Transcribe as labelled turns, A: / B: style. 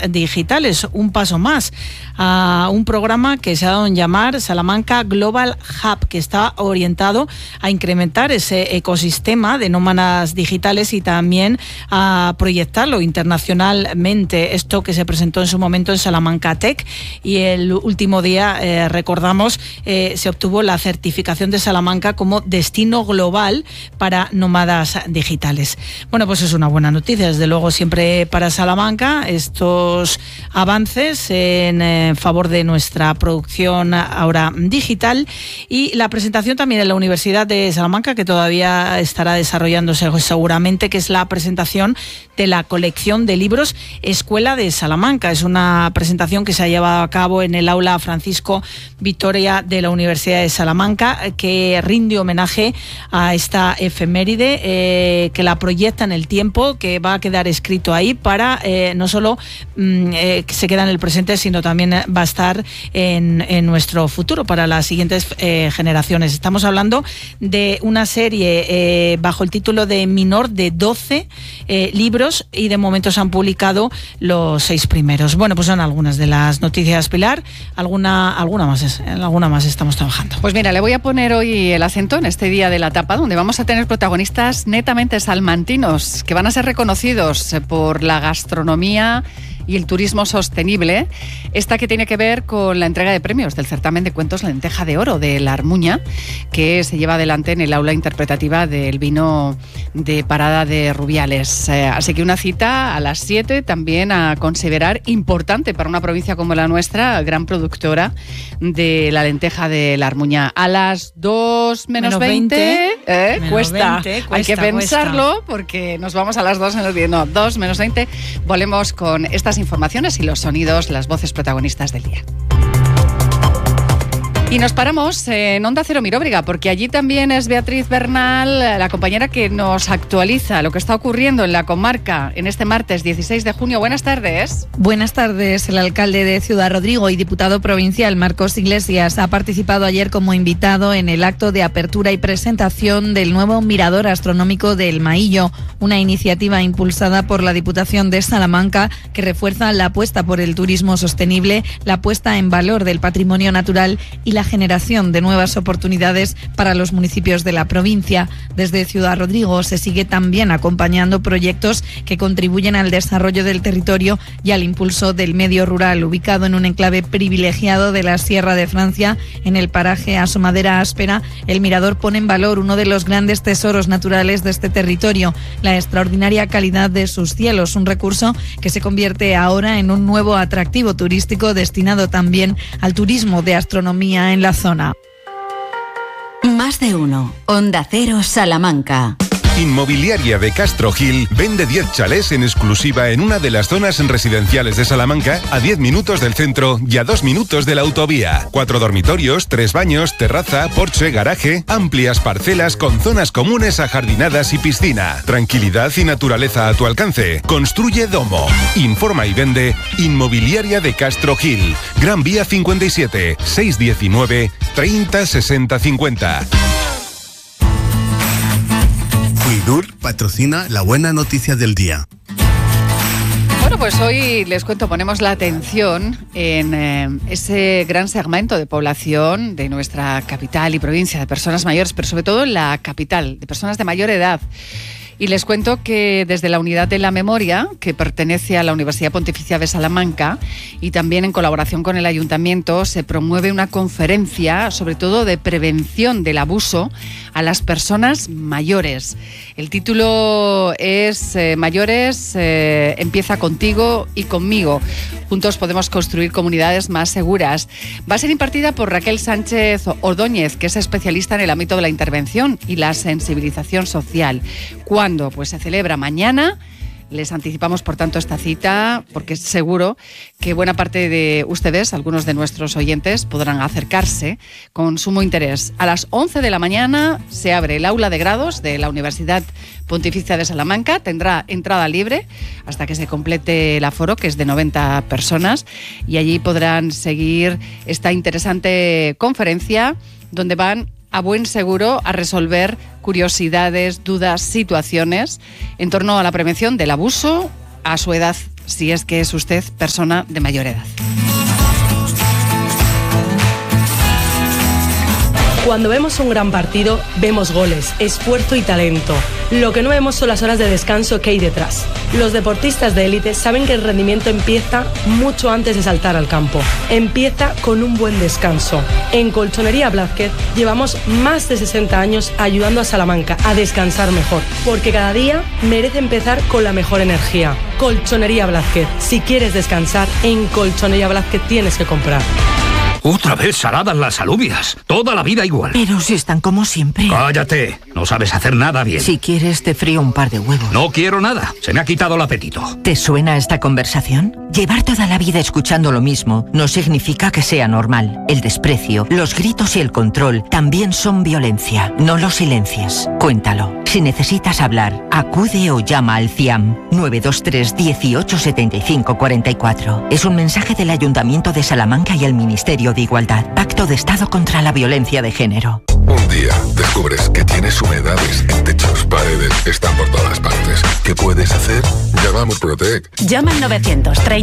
A: digitales, un paso más a un programa que se ha dado en llamar Salamanca Global Hub, que está orientado a incrementar ese ecosistema de nómadas digitales y también a proyectarlo internacionalmente. Esto que se presentó en su momento en Salamanca Tech, y el último día, recordamos, se obtuvo la certificación de Salamanca como destino global para nómadas digitales. Bueno, pues es una buena noticia, desde luego, siempre para Salamanca, estos avances en favor de nuestra producción ahora digital, y la presentación también en la Universidad de Salamanca, que todavía estará desarrollándose seguramente, que es la presentación de la colección de libros Escuela de Salamanca. Es una presentación que se ha llevado a cabo en el aula Francisco Vitoria de la Universidad de Salamanca, que rinde homenaje a esta efeméride, que la proyecta en el tiempo, que va a quedar escrito ahí para no solo que se queda en el presente, sino también va a estar en nuestro futuro para las siguientes generaciones. Estamos hablando de una serie bajo el título de Minor, de 12 libros, y de momento se han publicado los 6 primeros. Bueno, pues son algunas de las noticias, Pilar. Alguna más estamos trabajando.
B: Pues mira, le voy a poner hoy el acento en este día de la tapa, donde vamos a tener protagonistas netamente salmantinos, que van a ser reconocidos por la gastronomía y el turismo sostenible. Esta que tiene que ver con la entrega de premios del certamen de cuentos La Lenteja de Oro de La Armuña, que se lleva adelante en el aula interpretativa del vino de Parada de Rubiales. Así que una cita a las 7, también a considerar importante para una provincia como la nuestra, gran productora de la lenteja de La Armuña. A las 2 menos 20, cuesta. Hay que pensarlo, porque nos vamos a las 2 menos 10. No, 2 menos 20. Volvemos con estas informaciones y los sonidos, las voces protagonistas del día. Y nos paramos en Onda Cero Miróbriga, porque allí también es Beatriz Bernal, la compañera que nos actualiza lo que está ocurriendo en la comarca en este martes 16 de junio. Buenas tardes.
C: Buenas tardes. El alcalde de Ciudad Rodrigo y diputado provincial Marcos Iglesias ha participado ayer como invitado en el acto de apertura y presentación del nuevo mirador astronómico del Maillo, una iniciativa impulsada por la Diputación de Salamanca que refuerza la apuesta por el turismo sostenible, la puesta en valor del patrimonio natural y la generación de nuevas oportunidades para los municipios de la provincia. Desde Ciudad Rodrigo se sigue también acompañando proyectos que contribuyen al desarrollo del territorio y al impulso del medio rural. Ubicado en un enclave privilegiado de la Sierra de Francia, en el paraje Asomadera Áspera, el mirador pone en valor uno de los grandes tesoros naturales de este territorio, la extraordinaria calidad de sus cielos, un recurso que se convierte ahora en un nuevo atractivo turístico destinado también al turismo de astronomía en la zona.
D: Más de uno. Onda Cero Salamanca.
E: Inmobiliaria de Castro Gil vende 10 chalés en exclusiva en una de las zonas residenciales de Salamanca, a 10 minutos del centro y a 2 minutos de la autovía. 4 dormitorios, 3 baños, terraza, porche, garaje, amplias parcelas con zonas comunes ajardinadas y piscina. Tranquilidad y naturaleza a tu alcance. Construye Domo. Informa y vende Inmobiliaria de Castro Gil. Gran Vía 57, 619 30 60 50.
F: Fluidur patrocina la buena noticia del día.
B: Bueno, pues hoy les cuento, ponemos la atención en ese gran segmento de población de nuestra capital y provincia, de personas mayores, pero sobre todo en la capital, de personas de mayor edad. Y les cuento que desde la Unidad de la Memoria, que pertenece a la Universidad Pontificia de Salamanca, y también en colaboración con el Ayuntamiento, se promueve una conferencia, sobre todo de prevención del abuso a las personas mayores. El título es Mayores, empieza contigo y conmigo. Juntos podemos construir comunidades más seguras. Va a ser impartida por Raquel Sánchez Ordóñez, que es especialista en el ámbito de la intervención y la sensibilización social. ¿Cuándo? Pues se celebra mañana. Les anticipamos, por tanto, esta cita, porque seguro que buena parte de ustedes, algunos de nuestros oyentes, podrán acercarse con sumo interés. A las 11 de la mañana se abre el aula de grados de la Universidad Pontificia de Salamanca. Tendrá entrada libre hasta que se complete el aforo, que es de 90 personas, y allí podrán seguir esta interesante conferencia donde van a buen seguro a resolver curiosidades, dudas, situaciones en torno a la prevención del abuso a su edad si es que es usted persona de mayor edad.
G: Cuando vemos un gran partido, vemos goles, esfuerzo y talento. Lo que no vemos son las horas de descanso que hay detrás. Los deportistas de élite saben que el rendimiento empieza mucho antes de saltar al campo. Empieza con un buen descanso. En Colchonería Blázquez llevamos más de 60 años ayudando a Salamanca a descansar mejor, porque cada día merece empezar con la mejor energía. Colchonería Blázquez. Si quieres descansar, en Colchonería Blázquez tienes que comprar.
H: Otra vez saladas las alubias. Toda la vida igual.
I: Pero si están como siempre.
H: ¡Cállate! No sabes hacer nada bien.
I: Si quieres, te frío un par de huevos.
H: No quiero nada. Se me ha quitado el apetito.
I: ¿Te suena esta conversación? Llevar toda la vida escuchando lo mismo no significa que sea normal. El desprecio, los gritos y el control también son violencia. No lo silencies. Cuéntalo. Si necesitas hablar, acude o llama al CIAM 923 18 75 44. Es un mensaje del Ayuntamiento de Salamanca y el Ministerio de Igualdad. Pacto de Estado contra la Violencia de Género.
J: Un día descubres que tienes humedades en techos, paredes, están por todas partes. ¿Qué puedes hacer? Llama a Murprotec.
K: Llama al 930